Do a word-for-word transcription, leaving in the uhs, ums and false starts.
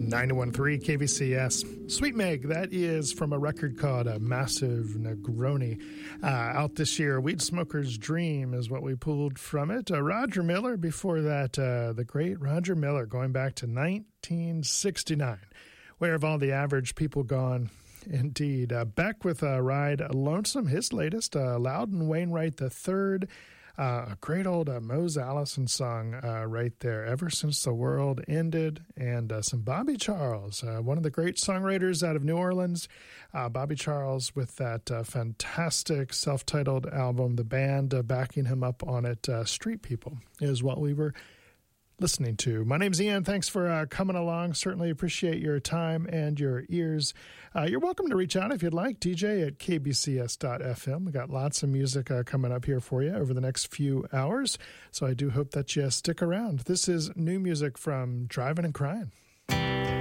ninety-one point three K V C S. Sweet Meg, that is from a record called uh, Massive Negroni. Uh, out this year, Weed Smoker's Dream is what we pulled from it. Uh, Roger Miller, before that, uh, the great Roger Miller, going back to nineteen sixty-nine. Where have all the average people gone? Indeed. Uh, Beck with uh, Ride Lonesome, his latest, uh, Loudon Wainwright the third. Uh, a great old uh, Mose Allison song uh, right there, Ever Since the World Ended, and uh, some Bobby Charles, uh, one of the great songwriters out of New Orleans. Uh, Bobby Charles with that uh, fantastic self-titled album, the band uh, backing him up on it, uh, Street People, is what we were listening to. My name's Ian. Thanks for uh, coming along. Certainly appreciate your time and your ears. Uh, you're welcome to reach out if you'd like. D J at K B C S dot F M. We got lots of music uh, coming up here for you over the next few hours. So I do hope that you stick around. This is new music from Driving and Crying.